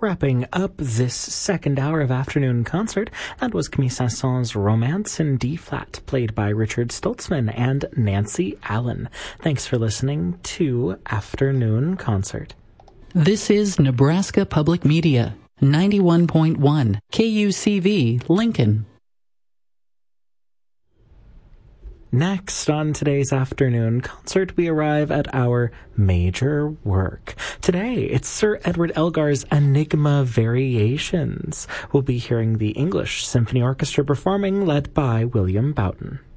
Wrapping up this second hour of afternoon concert, that was Camille Saint-Saëns' Romance in D-flat, played by Richard Stoltzman and Nancy Allen. Thanks for listening to Afternoon Concert. This is Nebraska Public Media, 91.1 KUCV, Lincoln. Next on today's afternoon concert, we arrive at our major work. Today, it's Sir Edward Elgar's Enigma Variations. We'll be hearing the English Symphony Orchestra performing, led by William Boughton.